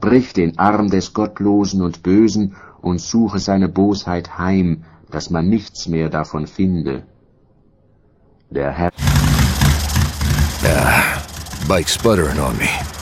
brich den Arm des Gottlosen und Bösen und suche seine Bosheit heim, dass man nichts mehr davon finde. Der Herr... Bike's sputtering on me.